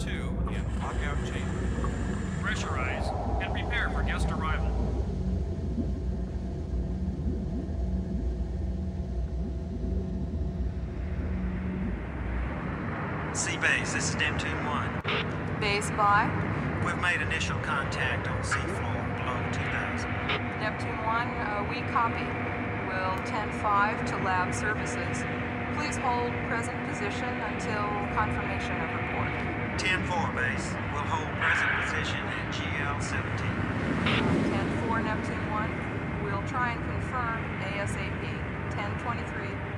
2 in lockout chamber. Pressurize and prepare for guest arrival. Seabase, this is Neptune 1. Base by We've made initial contact on seafloor below 2000. Neptune 1, we copy. Will 10-5 to lab services. Please hold present position until confirmation of report. 10-4, base. We'll hold present position at GL-17. 10-4, Neptune 1. We'll try and confirm ASAP. 10-23.